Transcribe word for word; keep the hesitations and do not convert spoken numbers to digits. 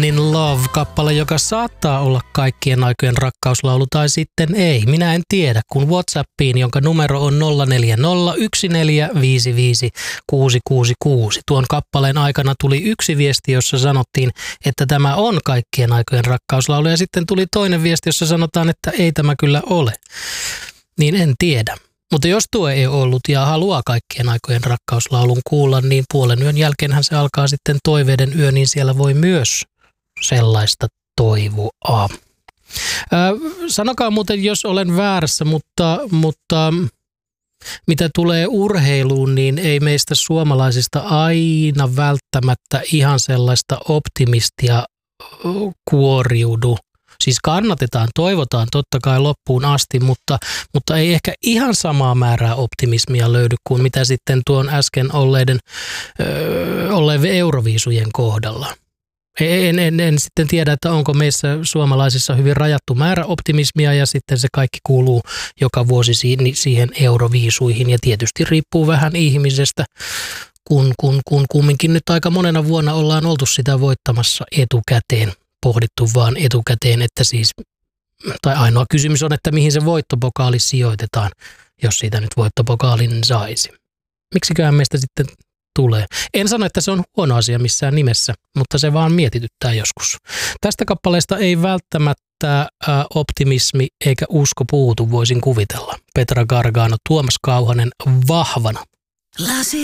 Fallen in Love-kappale, joka saattaa olla kaikkien aikojen rakkauslaulu tai sitten ei. Minä en tiedä, kun WhatsAppiin, jonka numero on nolla neljä nolla yksi neljä viisi viisi kuusi kuusi kuusi. Tuon kappaleen aikana tuli yksi viesti, jossa sanottiin, että tämä on kaikkien aikojen rakkauslaulu, ja sitten tuli toinen viesti, jossa sanotaan, että ei tämä kyllä ole. Niin en tiedä. Mutta jos tuo ei ollut ja haluaa kaikkien aikojen rakkauslaulun kuulla, niin puolen yön jälkeenhän se alkaa sitten toiveiden yö, niin siellä voi myös sellaista toivoa. Ää, sanokaa muuten, jos olen väärässä, mutta, mutta mitä tulee urheiluun, niin ei meistä suomalaisista aina välttämättä ihan sellaista optimistia kuoriudu. Siis kannatetaan, toivotaan totta kai loppuun asti, mutta, mutta ei ehkä ihan samaa määrää optimismia löydy kuin mitä sitten tuon äsken olleiden, öö, olleiden Euroviisujen kohdalla. En, en, en sitten tiedä, että onko meissä suomalaisissa hyvin rajattu määrä optimismia ja sitten se kaikki kuuluu joka vuosi siihen Euroviisuihin ja tietysti riippuu vähän ihmisestä, kun, kun, kun kumminkin nyt aika monena vuonna ollaan oltu sitä voittamassa etukäteen. Pohdittu vaan etukäteen, että siis, tai ainoa kysymys on, että mihin se voittopokaali sijoitetaan, jos siitä nyt voittopokaalin saisi. Miksiköhän meistä sitten tulee? En sano, että se on huono asia missään nimessä, mutta se vaan mietityttää joskus. Tästä kappaleesta ei välttämättä optimismi eikä usko puutu, voisin kuvitella. Petra Gargano, Tuomas Kauhanen, Vahvana. Lasi